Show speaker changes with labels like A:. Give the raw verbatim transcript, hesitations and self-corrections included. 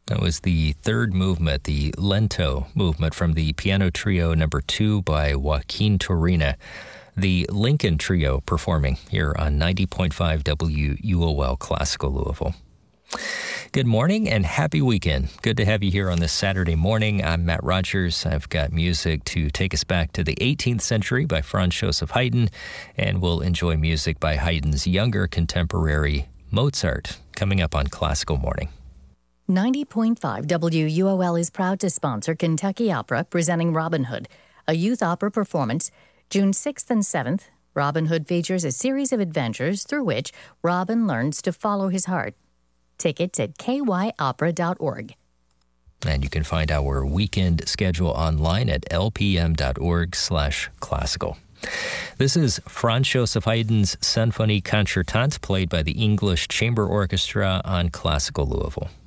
A: That was the third movement, the Lento movement from the piano trio number two by Joaquin Turina. The Lincoln Trio performing here on ninety point five W U O L Classical Louisville. Good morning and happy weekend. Good to have you here on this Saturday morning. I'm Matt Rogers. I've got music to take us back to the eighteenth century by Franz Joseph Haydn, and we'll enjoy music by Haydn's younger contemporary, Mozart, coming up on Classical Morning.
B: ninety point five W U O L is proud to sponsor Kentucky Opera presenting Robin Hood, a youth opera performance. June sixth and seventh, Robin Hood features a series of adventures through which Robin learns to follow his heart. Tickets at k y opera dot org.
A: And you can find our weekend schedule online at l p m dot org slash classical. This is Franz Joseph Haydn's Symphonie Concertante, played by the English Chamber Orchestra on Classical Louisville.